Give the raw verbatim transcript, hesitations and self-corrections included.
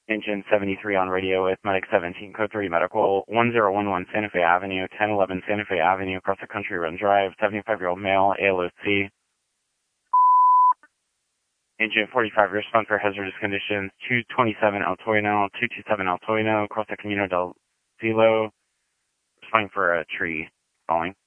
Engine seventy-three on radio with Medic seventeen, Code three Medical, one zero one one Santa Fe Avenue, ten eleven Santa Fe Avenue, across the country run drive, seventy-five-year-old male, A L O C. Engine forty-five, response for hazardous conditions, two twenty-seven El Toino, two twenty-seven El Toino, across the Camino del Cielo, responding for a tree falling.